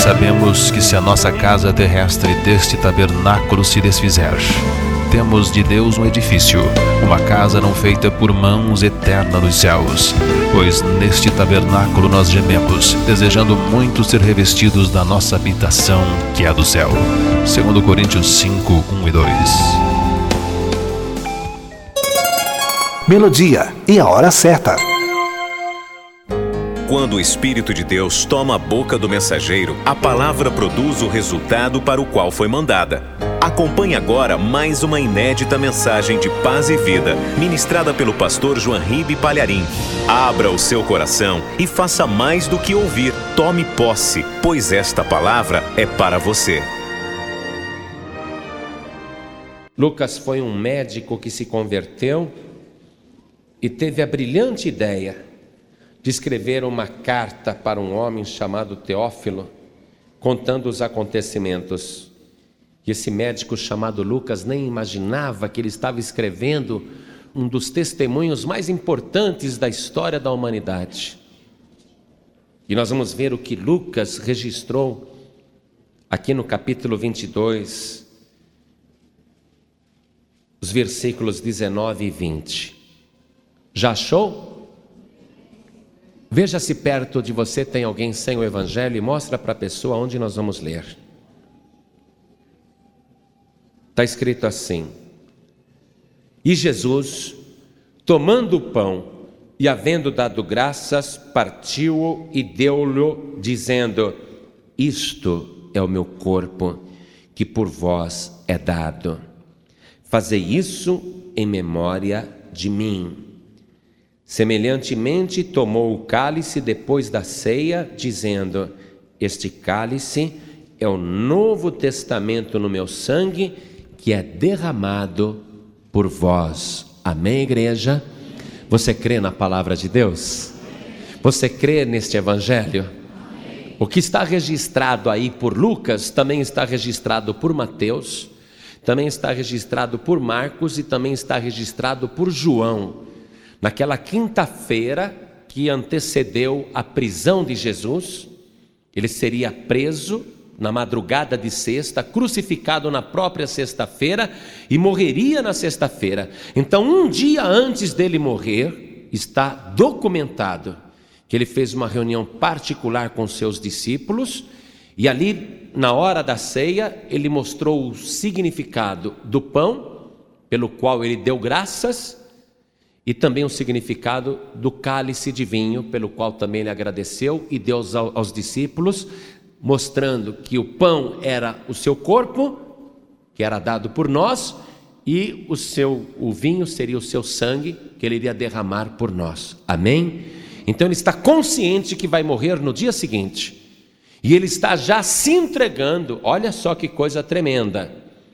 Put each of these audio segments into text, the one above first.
sabemos que se a nossa casa terrestre deste tabernáculo se desfizer, temos de Deus um edifício, uma casa não feita por mãos, eterna nos céus. Pois neste tabernáculo nós gememos, desejando muito ser revestidos da nossa habitação, que é do céu. 2 Coríntios 5, 1 e 2. Melodia e a hora certa. Quando o Espírito de Deus toma a boca do mensageiro, a palavra produz o resultado para o qual foi mandada. Acompanhe agora mais uma inédita mensagem de paz e vida, ministrada pelo pastor Joanribe Palharim. Abra o seu coração e faça mais do que ouvir. Tome posse, pois esta palavra é para você. Lucas foi um médico que se converteu e teve a brilhante ideia de escrever uma carta para um homem chamado Teófilo, contando os acontecimentos. E esse médico chamado Lucas nem imaginava que ele estava escrevendo um dos testemunhos mais importantes da história da humanidade. E nós vamos ver o que Lucas registrou aqui no capítulo 22, os versículos 19 e 20. Já achou? Veja se perto de você tem alguém sem o Evangelho e mostra para a pessoa onde nós vamos ler. Está escrito assim: E Jesus, tomando o pão e havendo dado graças, partiu-o e deu-lhe, dizendo: Isto é o meu corpo, que por vós é dado. Fazei isso em memória de mim. Semelhantemente, tomou o cálice depois da ceia, dizendo: Este cálice é o novo testamento no meu sangue, que é derramado por vós. Amém, igreja? Você crê na palavra de Deus? Você crê neste evangelho? O que está registrado aí por Lucas, também está registrado por Mateus, também está registrado por Marcos e também está registrado por João. Naquela quinta-feira que antecedeu a prisão de Jesus, ele seria preso na madrugada de sexta, crucificado na própria sexta-feira e morreria na sexta-feira. Então, um dia antes dele morrer, está documentado que ele fez uma reunião particular com seus discípulos e ali, na hora da ceia, ele mostrou o significado do pão, pelo qual ele deu graças, e também o significado do cálice de vinho, pelo qual também ele agradeceu e deu aos discípulos, mostrando que o pão era o seu corpo, que era dado por nós, e o vinho seria o seu sangue, que ele iria derramar por nós. Amém? Então ele está consciente que vai morrer no dia seguinte, e ele está já se entregando. Olha só que coisa tremenda.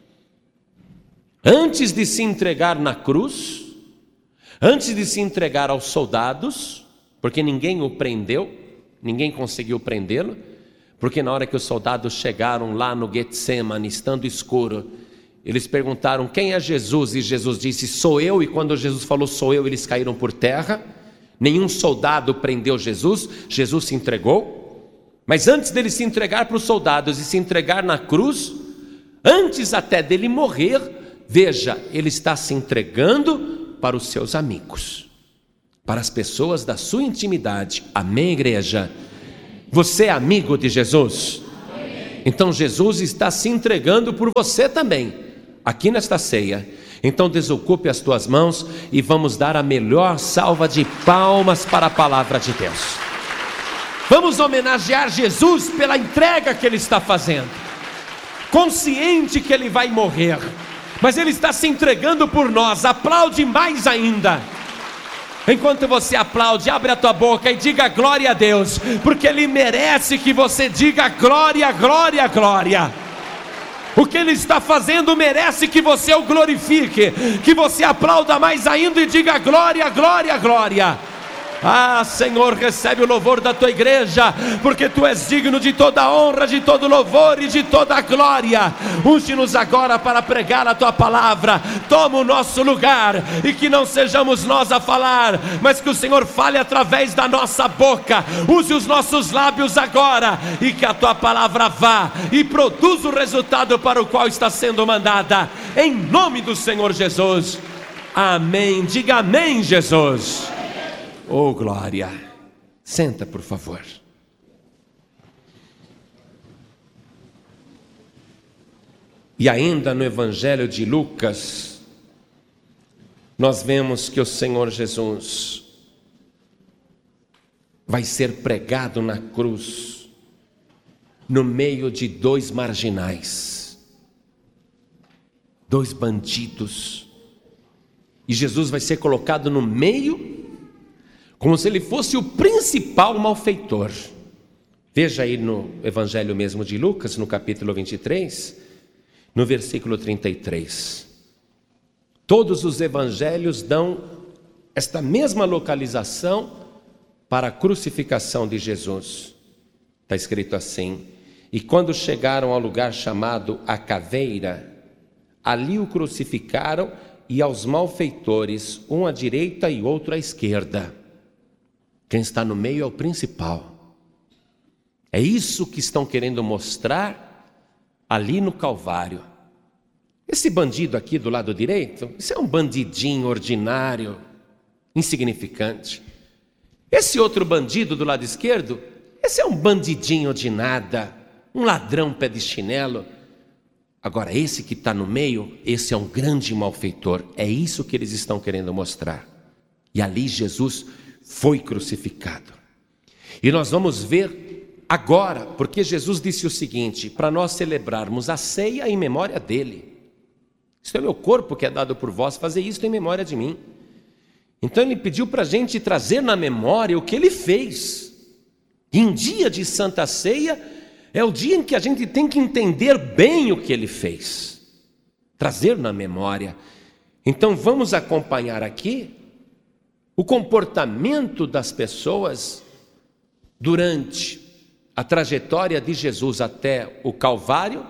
Antes de se entregar na cruz, antes de se entregar aos soldados, porque ninguém o prendeu, ninguém conseguiu prendê-lo, porque na hora que os soldados chegaram lá no Getsemane, estando escuro, eles perguntaram: quem é Jesus? E Jesus disse: sou eu. E quando Jesus falou sou eu, eles caíram por terra. Nenhum soldado prendeu Jesus, Jesus se entregou. Mas antes dele se entregar para os soldados e se entregar na cruz, antes até dele morrer, veja, ele está se entregando para os seus amigos, para as pessoas da sua intimidade. Amém, igreja? Você é amigo de Jesus? Então Jesus está se entregando por você também, aqui nesta ceia. Então desocupe as tuas mãos e vamos dar a melhor salva de palmas para a palavra de Deus. Vamos homenagear Jesus pela entrega que ele está fazendo, consciente que ele vai morrer, mas ele está se entregando por nós. Aplaude mais ainda. Enquanto você aplaude, abre a tua boca e diga glória a Deus, porque ele merece que você diga glória, glória, glória. O que ele está fazendo merece que você o glorifique, que você aplauda mais ainda e diga glória, glória, glória. Ah, Senhor, recebe o louvor da tua igreja, porque tu és digno de toda a honra, de todo louvor e de toda a glória. Unge-nos agora para pregar a tua palavra. Toma o nosso lugar, e que não sejamos nós a falar, mas que o Senhor fale através da nossa boca. Use os nossos lábios agora, e que a tua palavra vá e produza o resultado para o qual está sendo mandada, em nome do Senhor Jesus. Amém. Diga amém, Jesus. Oh, glória. Senta, por favor. E ainda no Evangelho de Lucas, nós vemos que o Senhor Jesus vai ser pregado na cruz, no meio de dois marginais, dois bandidos. E Jesus vai ser colocado no meio, como se ele fosse o principal malfeitor. Veja aí no Evangelho mesmo de Lucas, no capítulo 23, no versículo 33. Todos os evangelhos dão esta mesma localização para a crucificação de Jesus. Está escrito assim: e quando chegaram ao lugar chamado a Caveira, ali o crucificaram, e aos malfeitores, um à direita e outro à esquerda. Quem está no meio é o principal. É isso que estão querendo mostrar ali no Calvário. Esse bandido aqui do lado direito, isso é um bandidinho ordinário, insignificante. Esse outro bandido do lado esquerdo, esse é um bandidinho de nada, um ladrão pé de chinelo. Agora esse que está no meio, esse é um grande malfeitor. É isso que eles estão querendo mostrar. E ali Jesus foi crucificado. E nós vamos ver agora, porque Jesus disse o seguinte: para nós celebrarmos a ceia em memória dele. Isto é meu corpo que é dado por vós, fazer isto em memória de mim. Então ele pediu para a gente trazer na memória o que ele fez. E em dia de Santa Ceia é o dia em que a gente tem que entender bem o que ele fez, trazer na memória. Então vamos acompanhar aqui o comportamento das pessoas durante a trajetória de Jesus até o Calvário,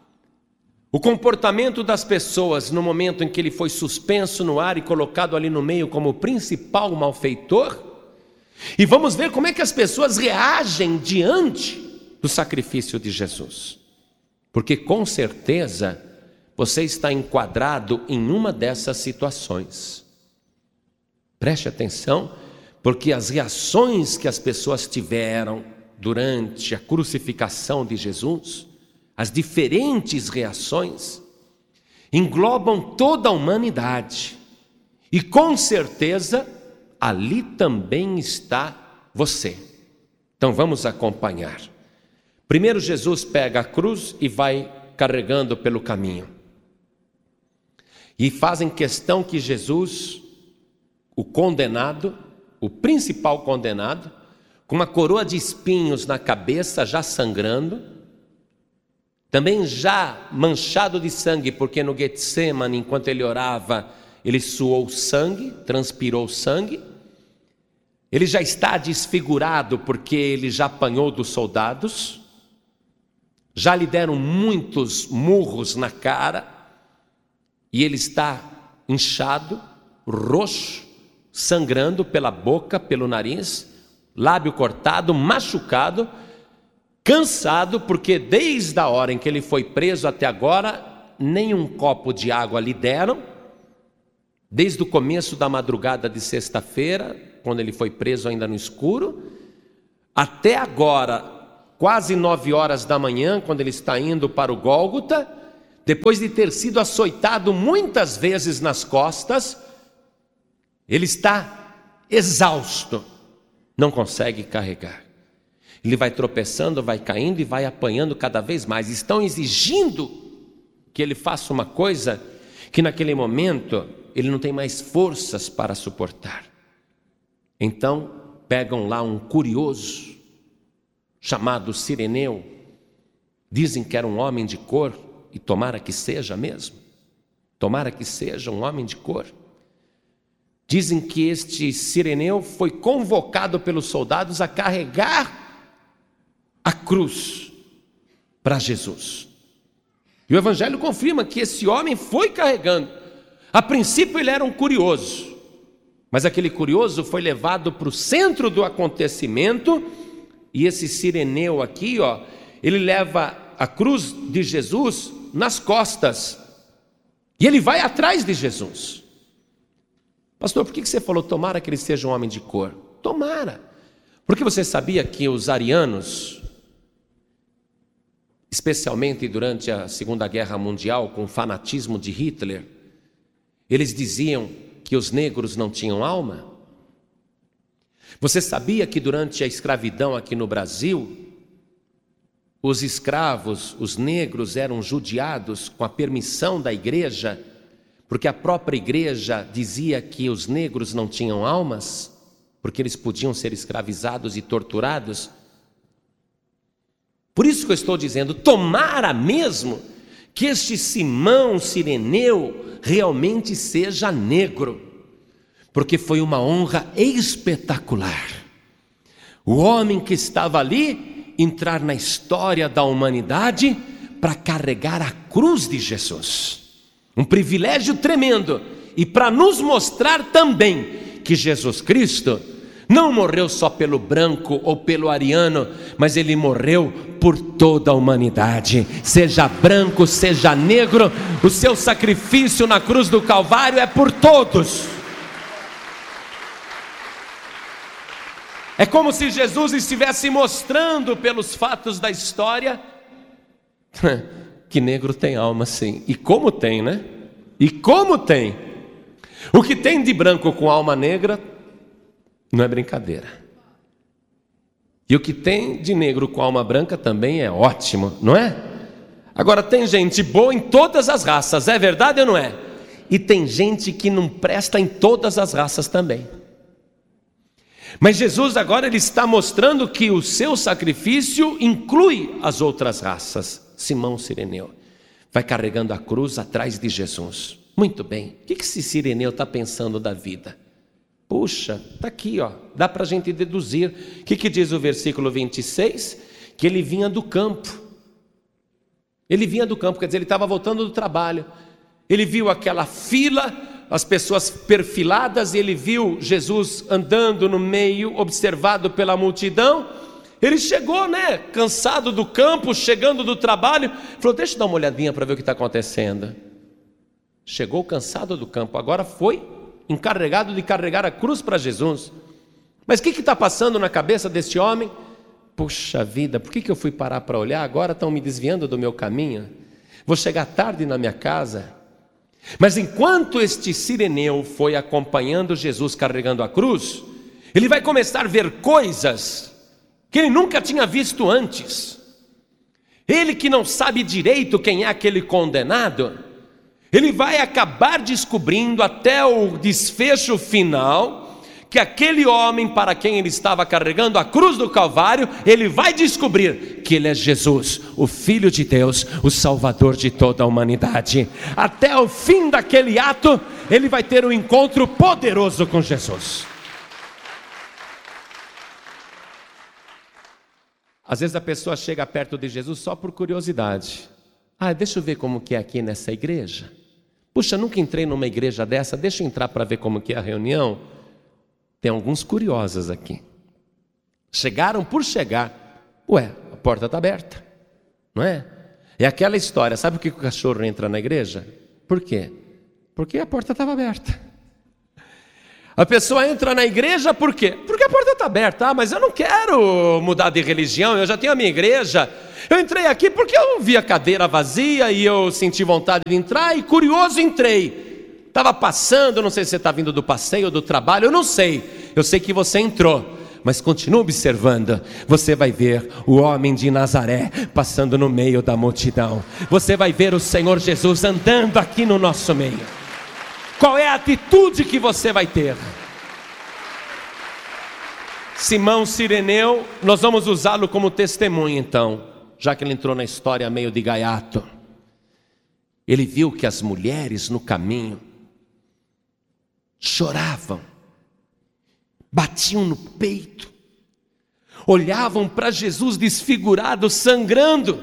o comportamento das pessoas no momento em que ele foi suspenso no ar e colocado ali no meio como principal malfeitor, e vamos ver como é que as pessoas reagem diante do sacrifício de Jesus, porque com certeza você está enquadrado em uma dessas situações. Preste atenção, porque as reações que as pessoas tiveram durante a crucificação de Jesus, as diferentes reações, englobam toda a humanidade. E com certeza, ali também está você. Então vamos acompanhar. Primeiro Jesus pega a cruz e vai carregando pelo caminho. E fazem questão que Jesus, o condenado, o principal condenado, com uma coroa de espinhos na cabeça, já sangrando, também já manchado de sangue, porque no Getsemane, enquanto ele orava, ele suou sangue, transpirou sangue. Ele já está desfigurado, porque ele já apanhou dos soldados, já lhe deram muitos murros na cara, e ele está inchado, roxo, sangrando pela boca, pelo nariz, lábio cortado, machucado, cansado, porque desde a hora em que ele foi preso até agora, nem um copo de água lhe deram. Desde o começo da madrugada de sexta-feira, quando ele foi preso ainda no escuro, até agora, quase 9 horas da manhã, quando ele está indo para o Gólgota, depois de ter sido açoitado muitas vezes nas costas, ele está exausto, não consegue carregar. Ele vai tropeçando, vai caindo e vai apanhando cada vez mais. Estão exigindo que ele faça uma coisa que naquele momento ele não tem mais forças para suportar. Então pegam lá um curioso chamado Cireneu, dizem que era um homem de cor, e tomara que seja mesmo, tomara que seja um homem de cor. Dizem que este sireneu foi convocado pelos soldados a carregar a cruz para Jesus. E o Evangelho confirma que esse homem foi carregando. A princípio ele era um curioso, mas aquele curioso foi levado para o centro do acontecimento. E esse sireneu aqui, ele leva a cruz de Jesus nas costas. E ele vai atrás de Jesus. Pastor, por que você falou tomara que ele seja um homem de cor? Tomara. Porque você sabia que os arianos, especialmente durante a Segunda Guerra Mundial, com o fanatismo de Hitler, eles diziam que os negros não tinham alma? Você sabia que durante a escravidão aqui no Brasil, os escravos, os negros, eram judiados com a permissão da igreja, porque a própria igreja dizia que os negros não tinham almas, porque eles podiam ser escravizados e torturados? Por isso que eu estou dizendo, tomara mesmo que este Simão Sireneu realmente seja negro, porque foi uma honra espetacular. O homem que estava ali entrar na história da humanidade para carregar a cruz de Jesus. Um privilégio tremendo, e para nos mostrar também que Jesus Cristo não morreu só pelo branco ou pelo ariano, mas ele morreu por toda a humanidade, seja branco, seja negro. O seu sacrifício na cruz do Calvário é por todos. É como se Jesus estivesse mostrando pelos fatos da história que negro tem alma sim. E como tem, né? E como tem. O que tem de branco com alma negra não é brincadeira. E o que tem de negro com alma branca também é ótimo, não é? Agora, tem gente boa em todas as raças, é verdade ou não é? E tem gente que não presta em todas as raças também. Mas Jesus agora ele está mostrando que o seu sacrifício inclui as outras raças. Simão Sireneu vai carregando a cruz atrás de Jesus. Muito bem, o que esse sireneu está pensando da vida? Puxa, está aqui, dá para a gente deduzir. O que diz o versículo 26? Que ele vinha do campo. Ele vinha do campo, quer dizer, ele estava voltando do trabalho. Ele viu aquela fila, as pessoas perfiladas, ele viu Jesus andando no meio, observado pela multidão. Ele chegou, cansado do campo, chegando do trabalho, falou, deixa eu dar uma olhadinha para ver o que está acontecendo. Chegou cansado do campo, agora foi encarregado de carregar a cruz para Jesus. Mas o que está passando na cabeça deste homem? Puxa vida, por que eu fui parar para olhar? Agora estão me desviando do meu caminho. Vou chegar tarde na minha casa. Mas enquanto este sireneu foi acompanhando Jesus carregando a cruz, ele vai começar a ver coisas que ele nunca tinha visto antes. Ele que não sabe direito quem é aquele condenado, ele vai acabar descobrindo até o desfecho final, que aquele homem para quem ele estava carregando a cruz do Calvário, ele vai descobrir que ele é Jesus, o Filho de Deus, o Salvador de toda a humanidade. Até o fim daquele ato, ele vai ter um encontro poderoso com Jesus. Às vezes a pessoa chega perto de Jesus só por curiosidade. Deixa eu ver como que é aqui nessa igreja. Puxa, nunca entrei numa igreja dessa, deixa eu entrar para ver como que é a reunião. Tem alguns curiosos aqui. Chegaram por chegar. A porta está aberta, não é? É aquela história, sabe por que o cachorro entra na igreja? Por quê? Porque a porta estava aberta. A pessoa entra na igreja por quê? Porque a porta está aberta. Mas eu não quero mudar de religião, eu já tenho a minha igreja. Eu entrei aqui porque eu vi a cadeira vazia e eu senti vontade de entrar e curioso entrei. Estava passando, não sei se você está vindo do passeio ou do trabalho, eu não sei. Eu sei que você entrou, mas continua observando. Você vai ver o homem de Nazaré passando no meio da multidão. Você vai ver o Senhor Jesus andando aqui no nosso meio. Qual é a atitude que você vai ter? Simão Sireneu, nós vamos usá-lo como testemunho então, já que ele entrou na história meio de gaiato. Ele viu que as mulheres no caminho choravam, batiam no peito, olhavam para Jesus desfigurado, sangrando,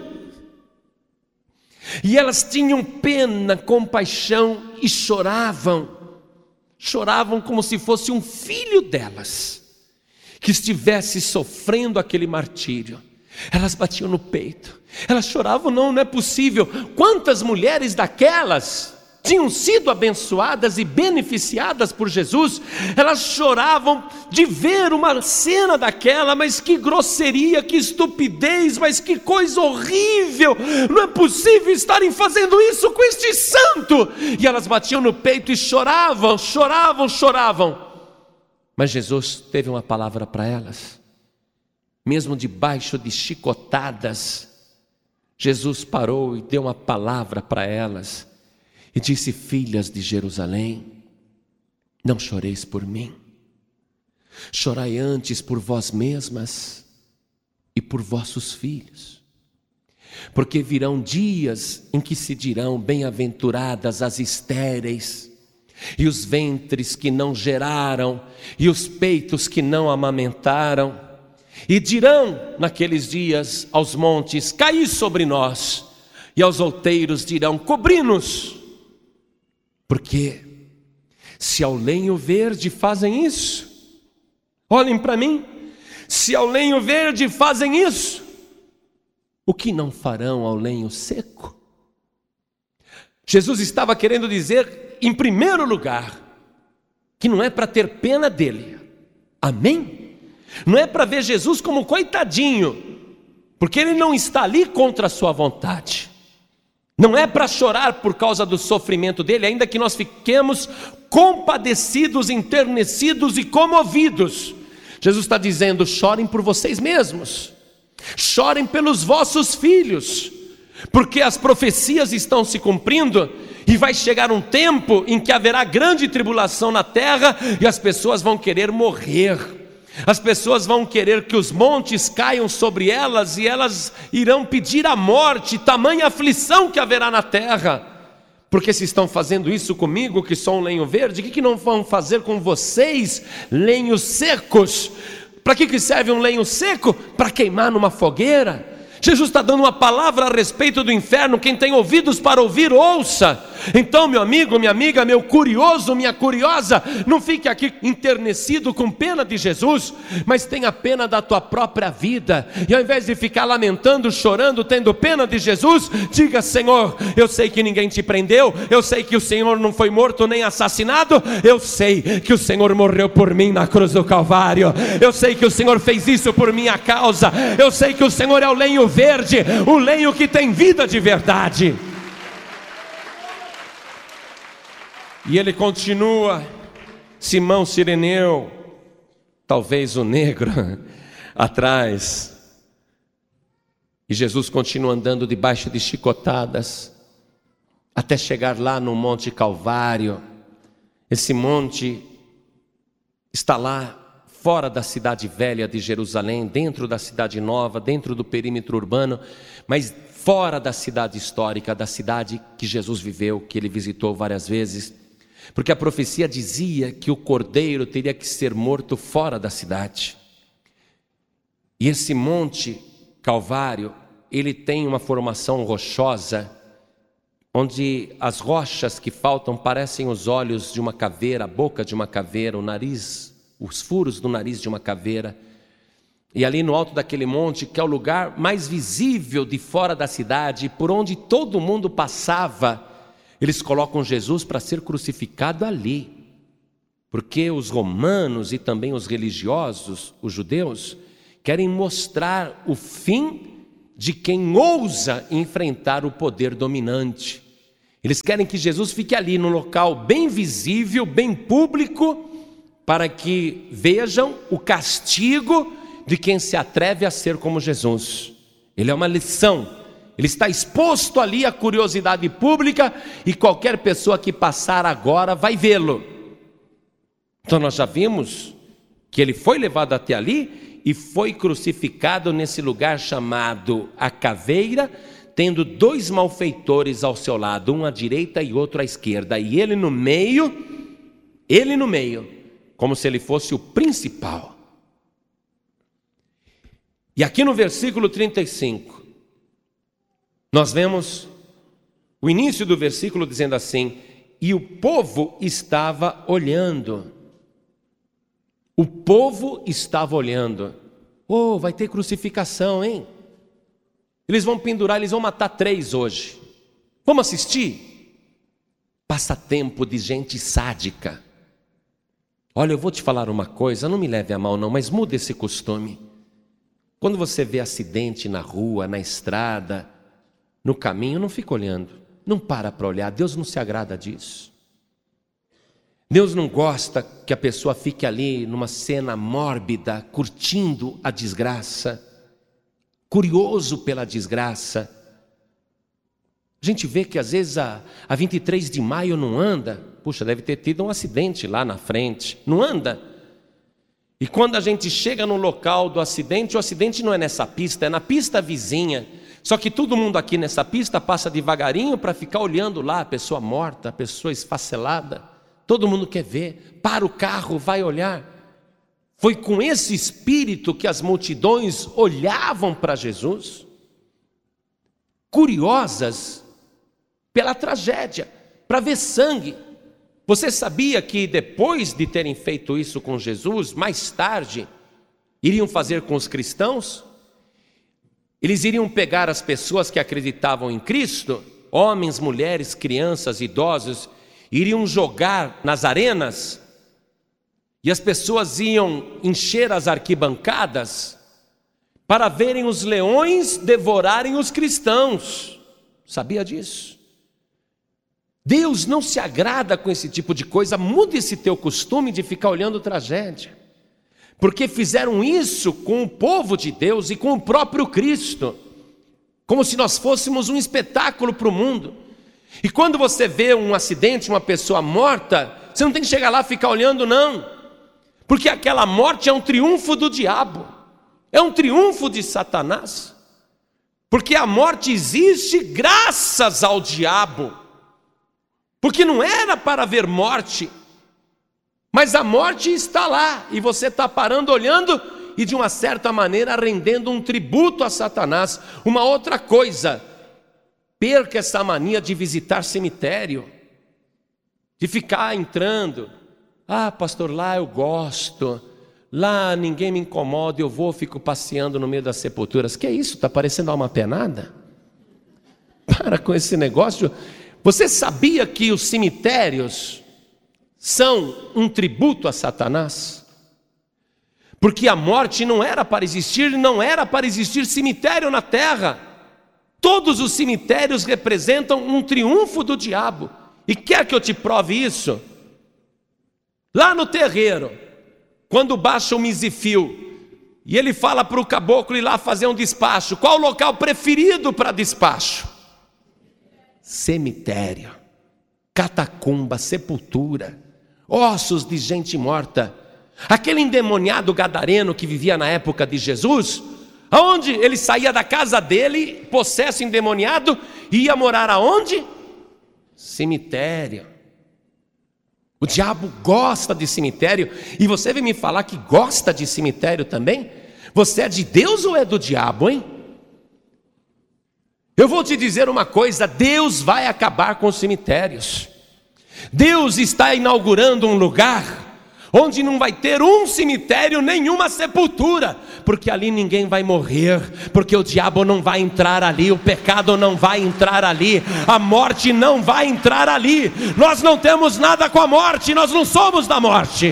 e elas tinham pena, compaixão e choravam como se fosse um filho delas, que estivesse sofrendo aquele martírio. Elas batiam no peito, elas choravam, não é possível. Quantas mulheres daquelas tinham sido abençoadas e beneficiadas por Jesus, elas choravam de ver uma cena daquela, mas que grosseria, que estupidez, mas que coisa horrível, não é possível estarem fazendo isso com este santo. E elas batiam no peito e choravam, mas Jesus teve uma palavra para elas, mesmo debaixo de chicotadas. Jesus parou e deu uma palavra para elas, e disse: filhas de Jerusalém, não choreis por mim, chorai antes por vós mesmas e por vossos filhos, porque virão dias em que se dirão: bem-aventuradas as estéreis, e os ventres que não geraram, e os peitos que não amamentaram. E dirão naqueles dias aos montes: caí sobre nós, e aos outeiros dirão: cobri-nos. Porque se ao lenho verde fazem isso, olhem para mim, se ao lenho verde fazem isso, o que não farão ao lenho seco? Jesus estava querendo dizer, em primeiro lugar, que não é para ter pena dele, amém? Não é para ver Jesus como coitadinho, porque ele não está ali contra a sua vontade. Não é para chorar por causa do sofrimento dele, ainda que nós fiquemos compadecidos, enternecidos e comovidos. Jesus está dizendo: chorem por vocês mesmos, chorem pelos vossos filhos, porque as profecias estão se cumprindo, e vai chegar um tempo em que haverá grande tribulação na terra, e as pessoas vão querer morrer. As pessoas vão querer que os montes caiam sobre elas, e elas irão pedir a morte, tamanha aflição que haverá na terra. Porque se estão fazendo isso comigo, que sou um lenho verde, o que não vão fazer com vocês, lenhos secos? Para que serve um lenho seco? Para queimar numa fogueira. Jesus está dando uma palavra a respeito do inferno. Quem tem ouvidos para ouvir, ouça. Então, meu amigo, minha amiga, meu curioso, minha curiosa, não fique aqui enternecido com pena de Jesus, mas tenha pena da tua própria vida. E ao invés de ficar lamentando, chorando, tendo pena de Jesus, diga: Senhor, eu sei que ninguém te prendeu, eu sei que o Senhor não foi morto nem assassinado, eu sei que o Senhor morreu por mim na cruz do Calvário, eu sei que o Senhor fez isso por minha causa, eu sei que o Senhor é o lenho verde, o lenho que tem vida de verdade. E ele continua, Simão Cireneu, talvez o negro, atrás. E Jesus continua andando debaixo de chicotadas, até chegar lá no Monte Calvário. Esse monte está lá fora da cidade velha de Jerusalém, dentro da cidade nova, dentro do perímetro urbano, mas fora da cidade histórica, da cidade que Jesus viveu, que ele visitou várias vezes. Porque a profecia dizia que o cordeiro teria que ser morto fora da cidade. E esse monte Calvário, ele tem uma formação rochosa, onde as rochas que faltam parecem os olhos de uma caveira, a boca de uma caveira, o nariz, os furos do nariz de uma caveira. E ali no alto daquele monte, que é o lugar mais visível de fora da cidade, por onde todo mundo passava, eles colocam Jesus para ser crucificado ali, porque os romanos e também os religiosos, os judeus, querem mostrar o fim de quem ousa enfrentar o poder dominante. Eles querem que Jesus fique ali num local bem visível, bem público, para que vejam o castigo de quem se atreve a ser como Jesus. Ele é uma lição. Ele está exposto ali à curiosidade pública, e qualquer pessoa que passar agora vai vê-lo. Então nós já vimos que ele foi levado até ali e foi crucificado nesse lugar chamado a Caveira, tendo dois malfeitores ao seu lado, um à direita e outro à esquerda, e ele no meio, Ele no meio, como se ele fosse o principal. E aqui no versículo 35, nós vemos o início do versículo dizendo assim: e o povo estava olhando. O povo estava olhando. Oh, vai ter crucificação, hein? Eles vão pendurar, eles vão matar 3 hoje. Vamos assistir? Passatempo de gente sádica. Olha, eu vou te falar uma coisa, não me leve a mal não, mas muda esse costume. Quando você vê acidente na rua, na estrada, no caminho, não fica olhando. Não para olhar, Deus não se agrada disso. Deus não gosta que a pessoa fique ali numa cena mórbida, curtindo a desgraça, curioso pela desgraça. A gente vê que às vezes a 23 de maio não anda. Puxa, deve ter tido um acidente lá na frente. Não anda. E quando a gente chega no local do acidente, o acidente não é nessa pista, é na pista vizinha. Só que todo mundo aqui nessa pista passa devagarinho para ficar olhando lá a pessoa morta, a pessoa esfacelada. Todo mundo quer ver, para o carro, vai olhar. Foi com esse espírito que as multidões olhavam para Jesus, curiosas pela tragédia, para ver sangue. Você sabia que depois de terem feito isso com Jesus, mais tarde, iriam fazer com os cristãos? Eles iriam pegar as pessoas que acreditavam em Cristo, homens, mulheres, crianças, idosos, iriam jogar nas arenas, e as pessoas iam encher as arquibancadas para verem os leões devorarem os cristãos. Sabia disso? Deus não se agrada com esse tipo de coisa. Muda esse teu costume de ficar olhando tragédia, porque fizeram isso com o povo de Deus e com o próprio Cristo, como se nós fôssemos um espetáculo para o mundo. E quando você vê um acidente, uma pessoa morta, você não tem que chegar lá e ficar olhando não, porque aquela morte é um triunfo do diabo, é um triunfo de Satanás, porque a morte existe graças ao diabo, porque não era para haver morte, mas a morte está lá, e você está parando, olhando, e de uma certa maneira rendendo um tributo a Satanás. Uma outra coisa, perca essa mania de visitar cemitério, de ficar entrando. Ah, pastor, lá eu gosto, lá ninguém me incomoda, eu vou, fico passeando no meio das sepulturas. Que é isso? Está parecendo alma penada? Para com esse negócio. Você sabia que os cemitérios são um tributo a Satanás? Porque a morte não era para existir, não era para existir cemitério na terra. Todos os cemitérios representam um triunfo do diabo. E quer que eu te prove isso? Lá no terreiro, quando baixa o misifio e ele fala para o caboclo ir lá fazer um despacho, qual o local preferido para despacho? Cemitério, catacumba, sepultura, ossos de gente morta. Aquele endemoniado gadareno que vivia na época de Jesus, aonde ele saía da casa dele, possesso endemoniado, e ia morar aonde? Cemitério. O diabo gosta de cemitério, e você vem me falar que gosta de cemitério também? Você é de Deus ou é do diabo, hein? Eu vou te dizer uma coisa, Deus vai acabar com os cemitérios. Deus está inaugurando um lugar onde não vai ter um cemitério, nenhuma sepultura, porque ali ninguém vai morrer, porque o diabo não vai entrar ali, o pecado não vai entrar ali, a morte não vai entrar ali. Nós não temos nada com a morte, nós não somos da morte.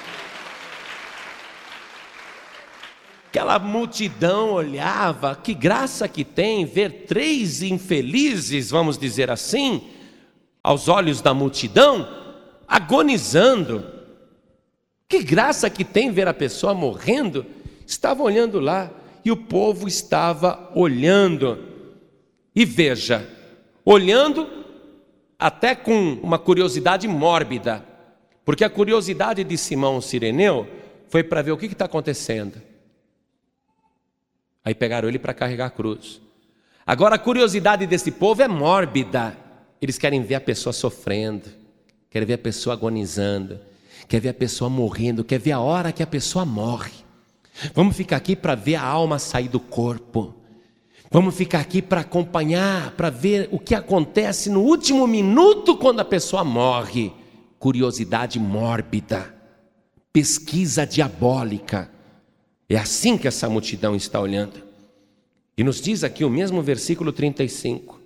Aquela multidão olhava, que graça que tem ver 3 infelizes, vamos dizer assim, aos olhos da multidão, agonizando. Que graça que tem ver a pessoa morrendo. Estavam olhando lá, e o povo estava olhando. E veja, olhando até com uma curiosidade mórbida, porque a curiosidade de Simão Cireneu foi para ver o que está acontecendo. Aí pegaram ele para carregar a cruz. Agora a curiosidade desse povo é mórbida. Eles querem ver a pessoa sofrendo, querem ver a pessoa agonizando. quer ver a pessoa morrendo, quer ver a hora que a pessoa morre. Vamos ficar aqui para ver a alma sair do corpo. Vamos ficar aqui para acompanhar, para ver o que acontece no último minuto quando a pessoa morre. Curiosidade mórbida, pesquisa diabólica. É assim que essa multidão está olhando. E nos diz aqui o mesmo versículo 35,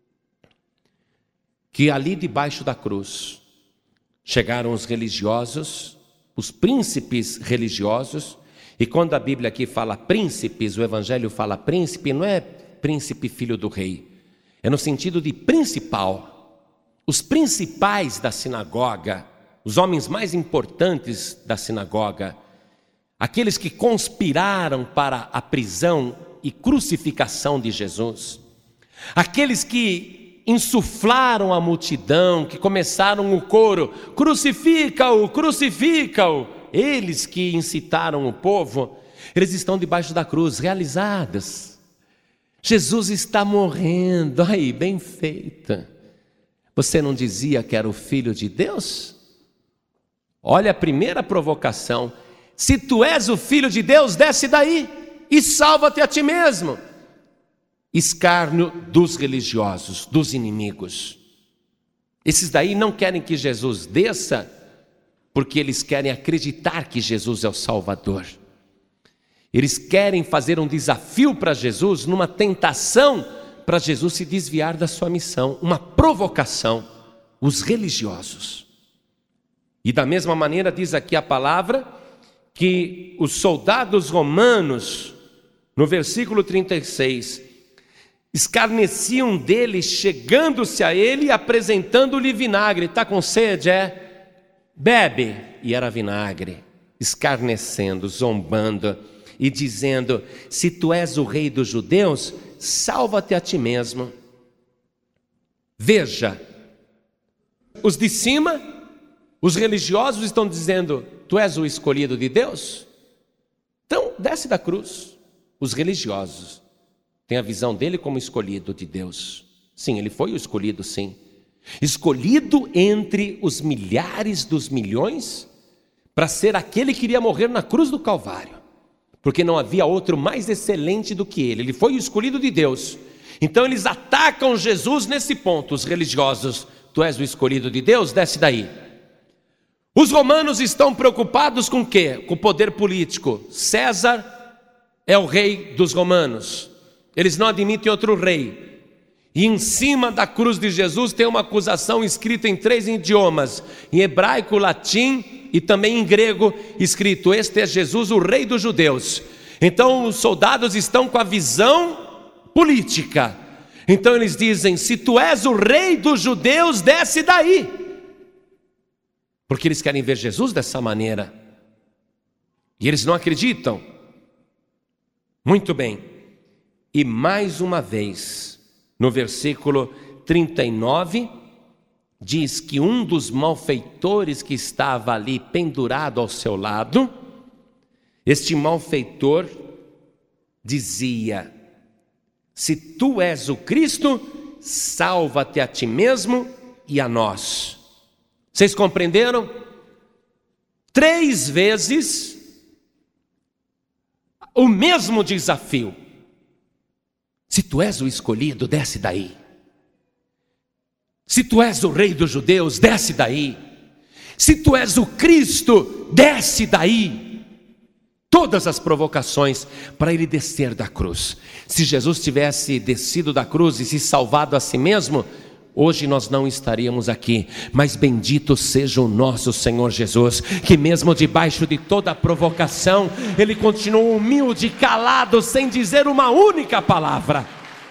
que ali debaixo da cruz chegaram os religiosos, os príncipes religiosos. E quando a Bíblia aqui fala príncipes, o Evangelho fala príncipe, não é príncipe filho do rei, é no sentido de principal. Os principais da sinagoga, os homens mais importantes da sinagoga, aqueles que conspiraram para a prisão e crucificação de Jesus, aqueles que insuflaram a multidão, que começaram o coro, crucifica-o, crucifica-o, eles que incitaram o povo, eles estão debaixo da cruz, realizados. Jesus está morrendo, aí, bem feita. Você não dizia que era o Filho de Deus? Olha a primeira provocação: se tu és o Filho de Deus, desce daí e salva-te a ti mesmo. Escárnio dos religiosos, dos inimigos. Esses daí não querem que Jesus desça, porque eles querem acreditar que Jesus é o Salvador. Eles querem fazer um desafio para Jesus, numa tentação para Jesus se desviar da sua missão, uma provocação, os religiosos. E da mesma maneira diz aqui a palavra, que os soldados romanos, no versículo 36, escarneciam dele, chegando-se a ele e apresentando-lhe vinagre. Está com sede, é? Bebe. E era vinagre, escarnecendo, zombando e dizendo: se tu és o rei dos judeus, salva-te a ti mesmo. Veja, os de cima, os religiosos estão dizendo: tu és o escolhido de Deus? Então desce da cruz. Os religiosos têm a visão dele como escolhido de Deus. Sim, ele foi o escolhido, sim. Escolhido entre os milhares dos milhões para ser aquele que iria morrer na cruz do Calvário, porque não havia outro mais excelente do que ele. Ele foi o escolhido de Deus. Então eles atacam Jesus nesse ponto, os religiosos: tu és o escolhido de Deus, desce daí. Os romanos estão preocupados com o quê? Com o poder político. César é o rei dos romanos, eles não admitem outro rei. E em cima da cruz de Jesus tem uma acusação escrita em 3 idiomas, em hebraico, latim e também em grego, escrito: este é Jesus, o rei dos judeus. Então os soldados estão com a visão política. Então eles dizem: se tu és o rei dos judeus, desce daí. Porque eles querem ver Jesus dessa maneira. E eles não acreditam. Muito bem. E mais uma vez, no versículo 39, diz que um dos malfeitores que estava ali pendurado ao seu lado, este malfeitor dizia: se tu és o Cristo, salva-te a ti mesmo e a nós. Vocês compreenderam? 3 vezes o mesmo desafio. Se tu és o escolhido, desce daí. Se tu és o rei dos judeus, desce daí. Se tu és o Cristo, desce daí. Todas as provocações para ele descer da cruz. Se Jesus tivesse descido da cruz e se salvado a si mesmo, hoje nós não estaríamos aqui. Mas bendito seja o nosso Senhor Jesus, que mesmo debaixo de toda a provocação, ele continuou humilde, calado, sem dizer uma única palavra,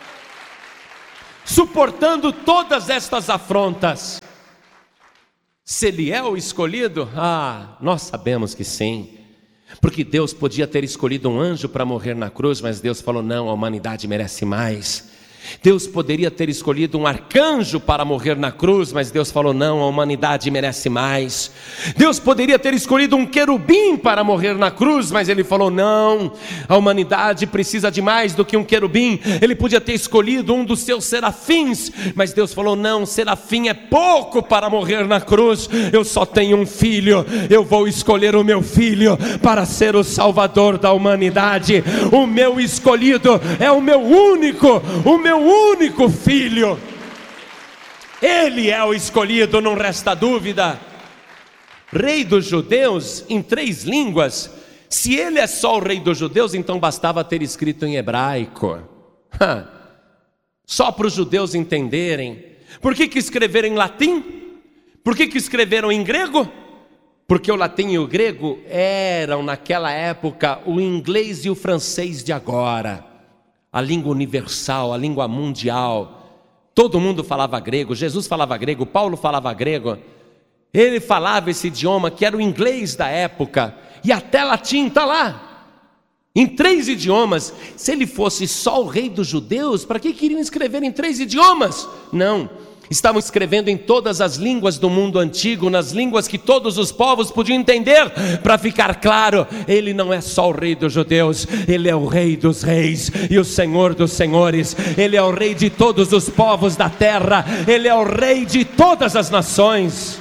suportando todas estas afrontas. Se ele é o escolhido, nós sabemos que sim, porque Deus podia ter escolhido um anjo para morrer na cruz, mas Deus falou: não, a humanidade merece mais. Deus poderia ter escolhido um arcanjo para morrer na cruz, mas Deus falou: não, a humanidade merece mais. Deus poderia ter escolhido um querubim para morrer na cruz, mas Ele falou: não, a humanidade precisa de mais do que um querubim. Ele podia ter escolhido um dos seus serafins, mas Deus falou: não, serafim é pouco para morrer na cruz. Eu só tenho um filho, eu vou escolher o meu filho para ser o salvador da humanidade. O meu escolhido é o meu único filho. Ele é o escolhido, não resta dúvida. Rei dos judeus em 3 línguas. Se ele é só o rei dos judeus, então bastava ter escrito em hebraico. Só para os judeus entenderem. Por que escreveram em latim? Por que escreveram em grego? Porque o latim e o grego eram naquela época o inglês e o francês de agora. A língua universal, a língua mundial. Todo mundo falava grego, Jesus falava grego, Paulo falava grego. Ele falava esse idioma que era o inglês da época. E até latim está lá, em 3 idiomas. Se ele fosse só o rei dos judeus, para que queriam escrever em 3 idiomas? Não, estavam escrevendo em todas as línguas do mundo antigo, nas línguas que todos os povos podiam entender, para ficar claro: ele não é só o rei dos judeus, ele é o rei dos reis e o senhor dos senhores. Ele é o rei de todos os povos da terra, ele é o rei de todas as nações.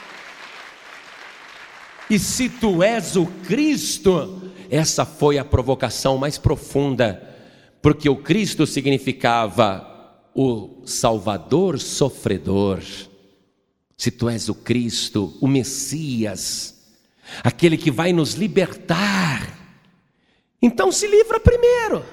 E se tu és o Cristo, essa foi a provocação mais profunda, porque o Cristo significava o Salvador sofredor. Se tu és o Cristo, o Messias, aquele que vai nos libertar, então se livra primeiro.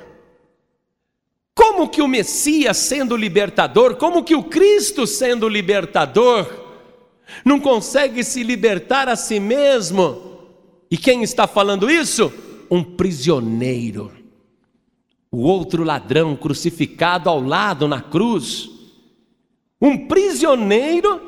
Como que o Messias sendo libertador, como que o Cristo sendo libertador, não consegue se libertar a si mesmo? E quem está falando isso? Um prisioneiro. O outro ladrão crucificado ao lado na cruz. Um prisioneiro,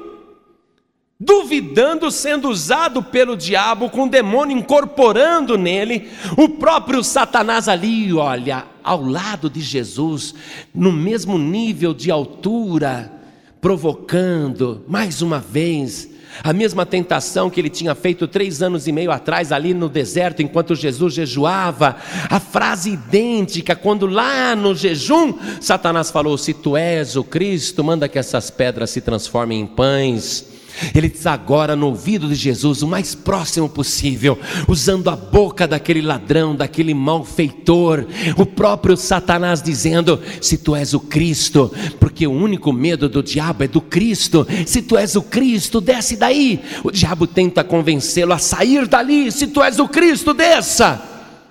duvidando, sendo usado pelo diabo, com o demônio incorporando nele. O próprio Satanás ali, olha, ao lado de Jesus, no mesmo nível de altura, provocando, mais uma vez, a mesma tentação que ele tinha feito 3 anos e meio atrás ali no deserto, enquanto Jesus jejuava. A frase idêntica, quando lá no jejum, Satanás falou: se tu és o Cristo, manda que essas pedras se transformem em pães. Ele diz agora no ouvido de Jesus, o mais próximo possível, usando a boca daquele ladrão, daquele malfeitor, o próprio Satanás dizendo: se tu és o Cristo, porque o único medo do diabo é do Cristo. Se tu és o Cristo, desce daí. O diabo tenta convencê-lo a sair dali. Se tu és o Cristo, desça.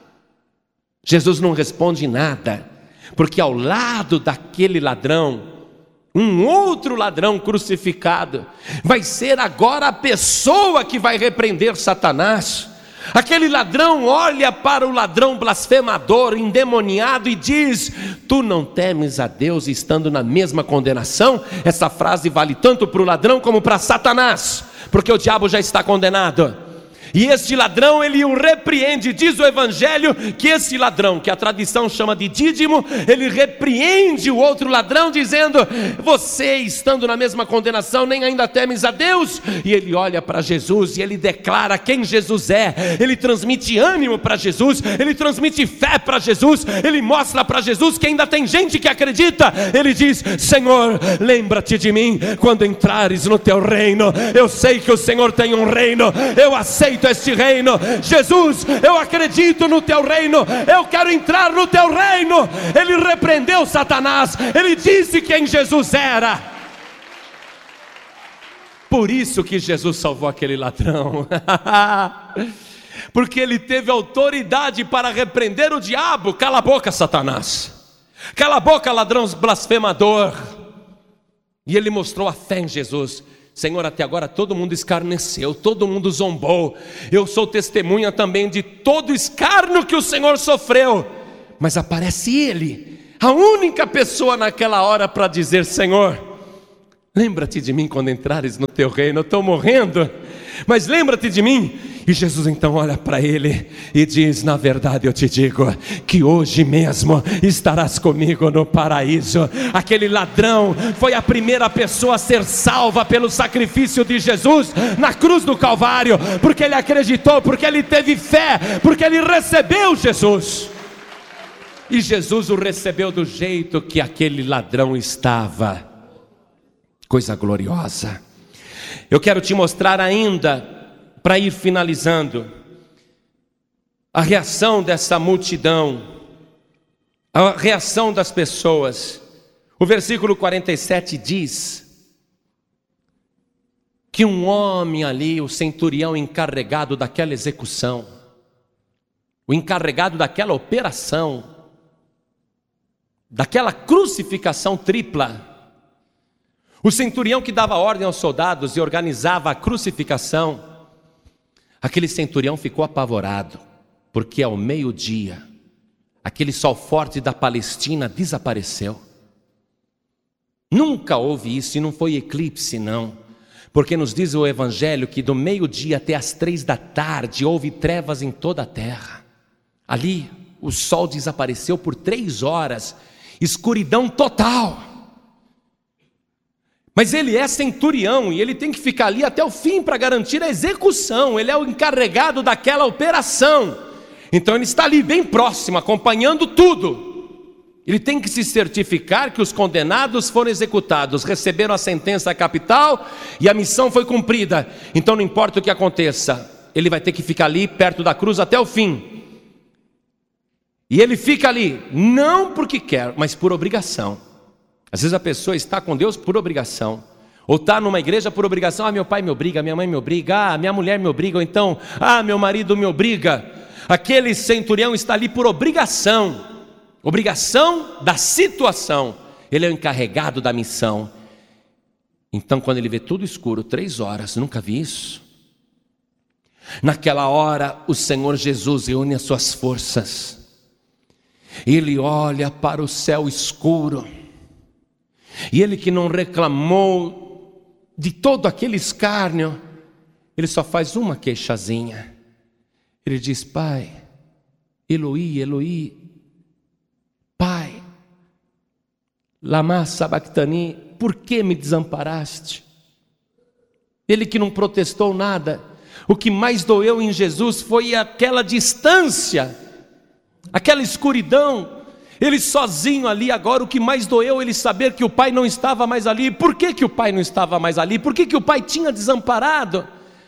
Jesus não responde nada, porque ao lado daquele ladrão, um outro ladrão crucificado, vai ser agora a pessoa que vai repreender Satanás. Aquele ladrão olha para o ladrão blasfemador, endemoniado, e diz: tu não temes a Deus, estando na mesma condenação? Essa frase vale tanto para o ladrão como para Satanás, porque o diabo já está condenado. E este ladrão, ele o repreende. Diz o evangelho que esse ladrão, que a tradição chama de Dídimo, ele repreende o outro ladrão dizendo: você estando na mesma condenação, nem ainda temes a Deus? E ele olha para Jesus e ele declara quem Jesus é. Ele transmite ânimo para Jesus, ele transmite fé para Jesus, ele mostra para Jesus que ainda tem gente que acredita. Ele diz: Senhor, lembra-te de mim quando entrares no teu reino. Eu sei que o Senhor tem um reino, eu aceito este reino. Jesus, eu acredito no teu reino, eu quero entrar no teu reino. Ele repreendeu Satanás, ele disse quem Jesus era. Por isso que Jesus salvou aquele ladrão, porque ele teve autoridade para repreender o diabo. Cala a boca, Satanás, cala a boca, ladrão blasfemador. E ele mostrou a fé em Jesus. Senhor, até agora todo mundo escarneceu, todo mundo zombou. Eu sou testemunha também de todo escárnio que o Senhor sofreu. Mas aparece ele, a única pessoa naquela hora para dizer: Senhor, lembra-te de mim quando entrares no teu reino. Eu estou morrendo, mas lembra-te de mim. E Jesus então olha para ele e diz: na verdade eu te digo que hoje mesmo estarás comigo no paraíso. Aquele ladrão foi a primeira pessoa a ser salva pelo sacrifício de Jesus na cruz do Calvário, porque ele acreditou, porque ele teve fé, porque ele recebeu Jesus. E Jesus o recebeu do jeito que aquele ladrão estava. Coisa gloriosa. Eu quero te mostrar ainda, para ir finalizando, a reação dessa multidão, a reação das pessoas. O versículo 47 diz que um homem ali, o centurião encarregado daquela execução, o encarregado daquela operação, daquela crucificação tripla, o centurião que dava ordem aos soldados e organizava a crucificação, aquele centurião ficou apavorado, porque ao meio-dia, aquele sol forte da Palestina desapareceu. Nunca houve isso, e não foi eclipse não, porque nos diz o Evangelho que do meio-dia até as 3 da tarde houve trevas em toda a terra. Ali o sol desapareceu por 3 horas, escuridão total. Mas ele é centurião e ele tem que ficar ali até o fim para garantir a execução. Ele é o encarregado daquela operação. Então ele está ali bem próximo, acompanhando tudo. Ele tem que se certificar que os condenados foram executados, receberam a sentença capital e a missão foi cumprida. Então não importa o que aconteça, ele vai ter que ficar ali perto da cruz até o fim. E ele fica ali, não porque quer, mas por obrigação. Às vezes a pessoa está com Deus por obrigação, ou está numa igreja por obrigação. Meu pai me obriga, minha mãe me obriga, minha mulher me obriga, ou então, meu marido me obriga. Aquele centurião está ali por obrigação da situação. Ele é o encarregado da missão. Então quando ele vê tudo escuro, 3 horas, nunca vi isso. Naquela hora o Senhor Jesus reúne as suas forças, ele olha para o céu escuro, e ele que não reclamou de todo aquele escárnio, ele só faz uma queixazinha. Ele diz: Pai, Eloi, Eloi, Pai, lama sabachthani, por que me desamparaste? Ele que não protestou nada. O que mais doeu em Jesus foi aquela distância, aquela escuridão. Ele sozinho ali agora, o que mais doeu ele saber que o pai não estava mais ali. Por que o pai não estava mais ali? Por que o pai tinha desamparado?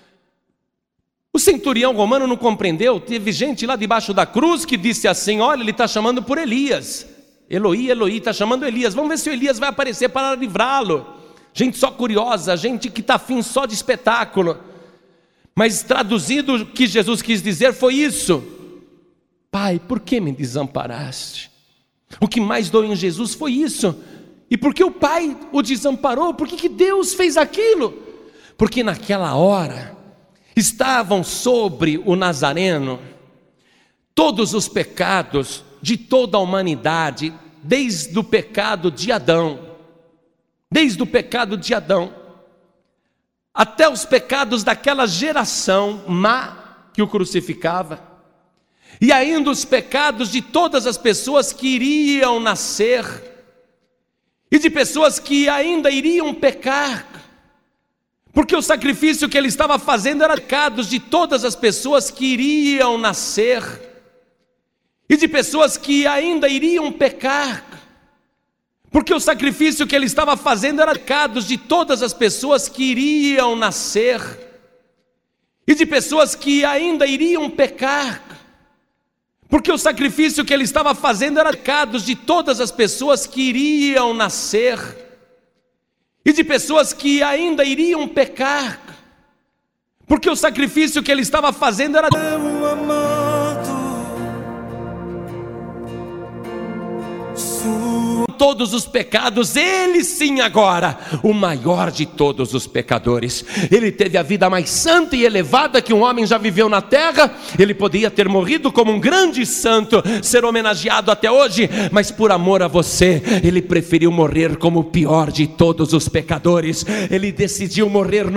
O centurião romano não compreendeu. Teve gente lá debaixo da cruz que disse assim: olha, ele está chamando por Elias. Eloi, Eloi, está chamando Elias. Vamos ver se o Elias vai aparecer para livrá-lo. Gente só curiosa, gente que está afim só de espetáculo. Mas traduzido, o que Jesus quis dizer foi isso: Pai, por que me desamparaste? O que mais doeu em Jesus foi isso. E por que o pai o desamparou? Por que Deus fez aquilo? Porque naquela hora estavam sobre o Nazareno todos os pecados de toda a humanidade, desde o pecado de Adão, até os pecados daquela geração má que o crucificava. E ainda os pecados de todas as pessoas que iriam nascer, e de pessoas que ainda iriam pecar, porque o sacrifício que ele estava fazendo era pecados de todas as pessoas que iriam nascer, e de pessoas que ainda iriam pecar, porque o sacrifício que ele estava fazendo era pecados de todas as pessoas que iriam nascer, e de pessoas que ainda iriam pecar, porque o sacrifício que ele estava fazendo era pecados de todas as pessoas que iriam nascer, e de pessoas que ainda iriam pecar, porque o sacrifício que ele estava fazendo era todos os pecados. Ele sim agora, o maior de todos os pecadores. Ele teve a vida mais santa e elevada que um homem já viveu na terra. Ele poderia ter morrido como um grande santo, ser homenageado até hoje, mas por amor a você, ele preferiu morrer como o pior de todos os pecadores. Ele decidiu morrer